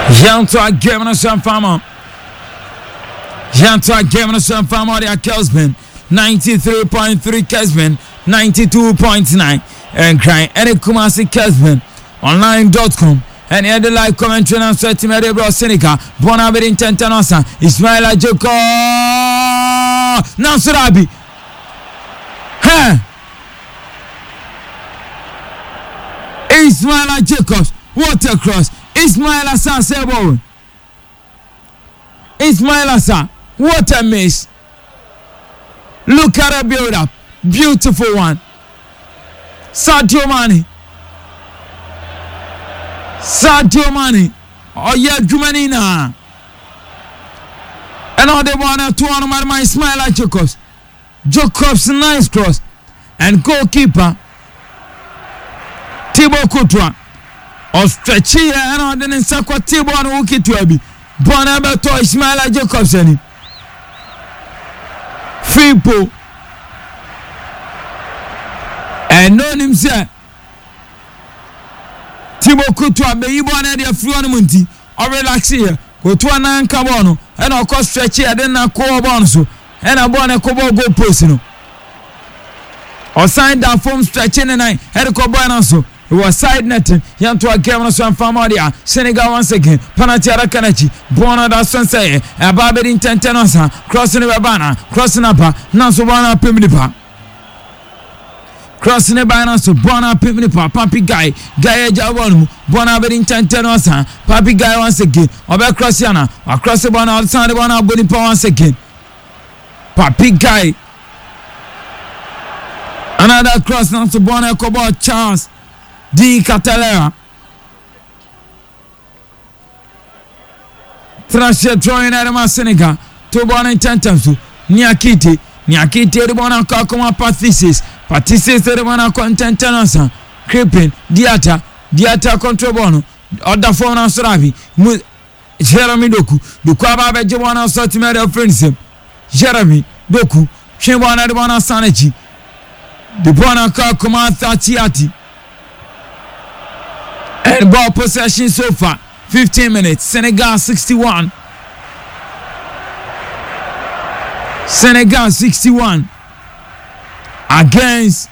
Janto a game no some farmer. Janto a game no some farmer. They are Kelsman 93.3 Kelsman 92.9 and crying any Kumasi Kelsman online.com. And the live commentary and sweating at the Seneca, Bonabit in Tentanosa, Ismail Ajoko, Nasurabi. Ismail Jacobs, water cross. Ismail Assa Sebo. Ismail Assa, what a miss. Look at a build up. Beautiful one. Sadio Mane. Sadio Mane. Oh yeah, Jumanina. And all they want to one of my Ismail Jacobs. Jacobs nice cross. And goalkeeper Thibaut Courtois. Or stretchy and on the Sakwa Thibaut and Wuki Tuabi. Bonabeto Ismail Jacobs any. Fipo. And no him say Thibaut Courtois be you born at the front munti or relax here. Courtois na nkabono and of course stretchy and then na ko bonso and a born a kobo go post no. Or sign that form stretching and I had a kobo it was side netting. Yanto a game on some Famadia. Senegal once again. Panatiara Kanachi. Bona da Sunse. A Babin in Tentanosa. Crossing the Babana. Crossing up. Nansubana Pimnipa. Crossing the Banana. Bona Pimnipa. Papi Guy. Guy Javon. Bona in Tentanosa. Papi Guy once again. Oba Crossiana. Across the Bona outside the Bona Bonipa once again. Papi Guy. Another cross now to Bona Kobo Charles. Di Catalera. Trashe drawing at the Senegal. 2 born in 10 times. Niakiti. Niakiti, the one on Kakuma Pathisis. Pathisis, the one on content tenansa. Creeping. Diata control bono. Other phone on Sarabi. Jeremy Doku. Dukwaba Bejawana Sotimedia Friendship. Jeremy Doku. Shimwana the one on Sanachi. The one on Kakuma Thatiati. And ball possession so far 15 minutes. Senegal 61. Senegal 61 against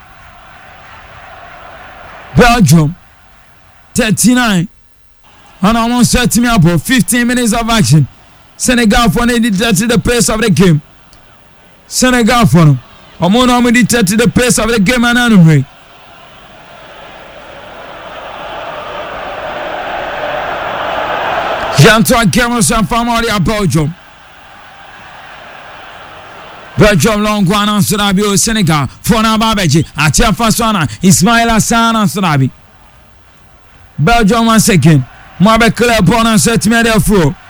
Belgium 39. And almost 30 minutes. 15 minutes of action. Senegal for dictated the pace of the game. Senegal for them. Omono dictated the pace of the game and anyway. Janto a Cameros and Famaria Belgium. Belgium long one on Surabi Senegal. Fona Babeji. Atia Faswana. Ismail Hassan on Surabi. Belgium once again. Mabe Claire Bon and set media flow.